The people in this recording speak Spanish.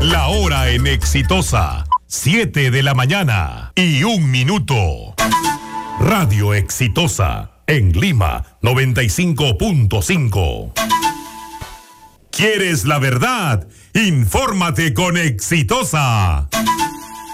La hora en Exitosa, 7 de la mañana y 1 minuto. Radio Exitosa, en Lima, 95.5. ¿Quieres la verdad? Infórmate con Exitosa.